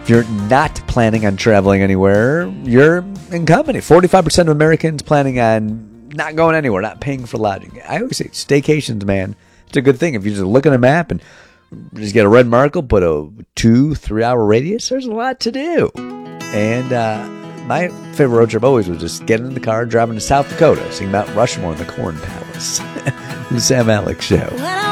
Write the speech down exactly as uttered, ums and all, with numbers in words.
If you're not planning on traveling anywhere, you're in company. forty-five percent of Americans planning on not going anywhere, not paying for lodging. I always say staycations, man. It's a good thing. If you just look at a map and just get a red marker, put a two, three hour radius, there's a lot to do. And uh, my favorite road trip always was just getting in the car, driving to South Dakota, seeing Mount Rushmore and the Corn Palace. The Sam Alex Show.